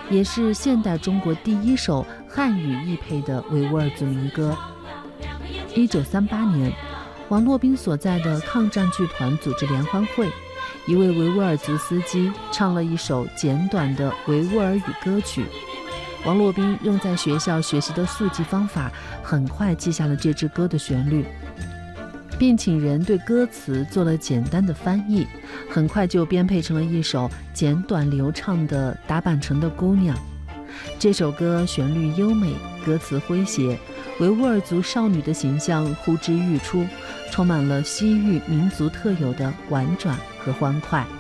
也是现代中国第一首汉语译配的维吾尔族民歌。1938年，王洛宾所在的抗战剧团组织联欢会，一位维吾尔族司机唱了一首简短的维吾尔语歌曲。王洛宾用在学校学习的速记方法，很快记下了这支歌的旋律，并请人对歌词做了简单的翻译，很快就编配成了一首简短流畅的《打扮成的姑娘》。这首歌旋律优美，歌词诙谐，维吾尔族少女的形象呼之欲出，充满了西域民族特有的婉转和欢快。